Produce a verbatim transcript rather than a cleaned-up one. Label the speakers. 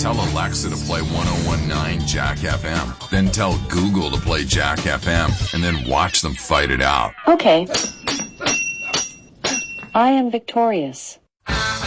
Speaker 1: Tell Alexa to play one oh one point nine Jack F M. Then tell Google to play Jack F M. And then watch them fight it out.
Speaker 2: Okay. I am victorious.